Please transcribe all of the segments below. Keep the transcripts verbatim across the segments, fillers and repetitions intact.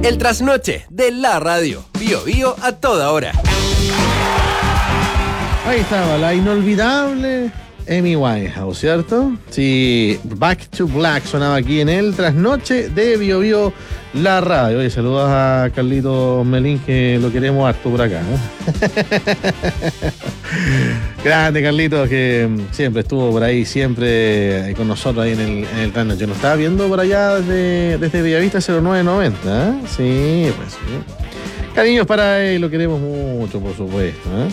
El trasnoche de la radio. Bio Bio a toda hora. Ahí estaba la inolvidable Amy Winehouse, ¿cierto? Sí, Back to Black sonaba aquí en el trasnoche de Bio Bio, la radio. Oye, saludos a Carlito Melín, que lo queremos harto por acá, ¿eh? Grande Carlito, que siempre estuvo por ahí, siempre con nosotros ahí en el, en el trasnoche. Nos estaba viendo por allá desde, desde Bellavista cero nueve noventa, ¿eh? Sí, pues sí. Cariños para él, lo queremos mucho, por supuesto, ¿eh?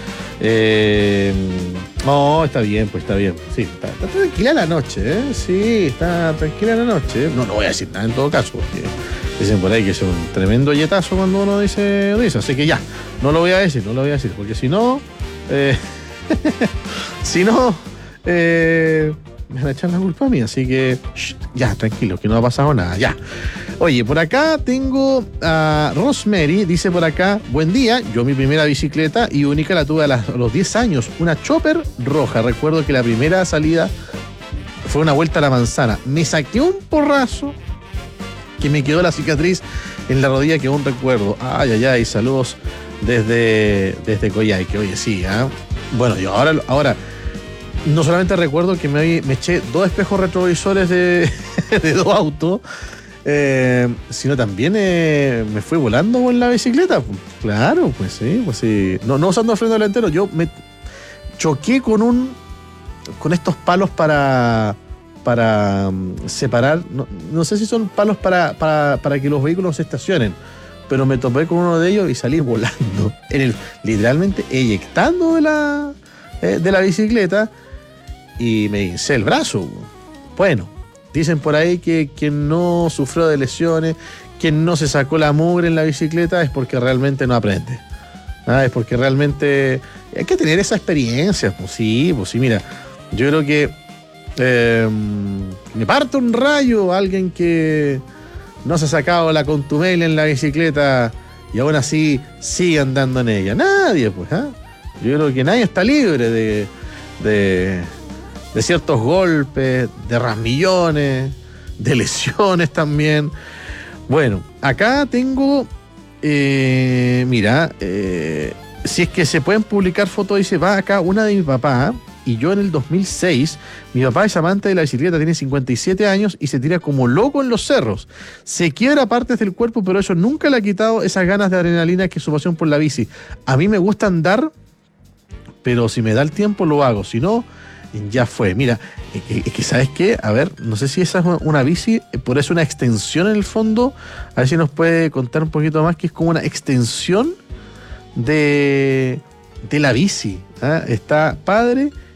Eh, no, está bien, pues está bien. Sí, está, está tranquila la noche, ¿eh? Sí, está tranquila la noche. No, no voy a decir nada en todo caso, porque dicen por ahí que es un tremendo yetazo cuando uno dice eso. Así que ya, no lo voy a decir, no lo voy a decir, porque si no, eh, si no, eh, me van a echar la culpa a mí. Así que, shh, ya, tranquilo, que no ha pasado nada, ya. Oye, por acá tengo a Rosemary, dice por acá: buen día, yo mi primera bicicleta y única la tuve a, las, a los diez años, una Chopper roja. Recuerdo que la primera salida fue una vuelta a la manzana. Me saqué un porrazo que me quedó la cicatriz en la rodilla, que aún recuerdo. Ay, ay, ay, saludos desde, desde Coyhaique. Oye, sí, ¿eh? Bueno, yo ahora, ahora no solamente recuerdo que me, me eché dos espejos retrovisores de, de dos autos, Eh, sino también eh, me fui volando con la bicicleta. Claro, pues sí, pues sí. No, no usando el freno delantero, yo me choqué con un con estos palos para para um, separar, no, no sé si son palos para, para, para que los vehículos se estacionen, pero me topé con uno de ellos y salí volando, en el, literalmente eyectando de la, eh, de la bicicleta, y me hincé el brazo. Bueno, dicen por ahí que quien no sufrió de lesiones, quien no se sacó la mugre en la bicicleta, es porque realmente no aprende. Ah, es porque realmente hay que tener esa experiencia. Pues sí, pues sí, mira, yo creo que eh, me parte un rayo alguien que no se ha sacado la contumelia en la bicicleta y aún así sigue andando en ella. Nadie, pues, ¿ah? Yo creo que nadie está libre de... de de ciertos golpes, de rasmillones, de lesiones también. Bueno, acá tengo, eh, mira, eh, si es que se pueden publicar fotos, dice, va acá una de mi papá, y yo en el dos mil seis, mi papá es amante de la bicicleta, tiene cincuenta y siete años y se tira como loco en los cerros. Se quiebra partes del cuerpo, pero eso nunca le ha quitado esas ganas de adrenalina que es su pasión por la bici. A mí me gusta andar, pero si me da el tiempo lo hago, si no, ya fue. Mira, es que, que ¿sabes qué? A ver, no sé si esa es una bici, por eso una extensión en el fondo. A ver si nos puede contar un poquito más, que es como una extensión de, de la bici, ¿eh? Está padre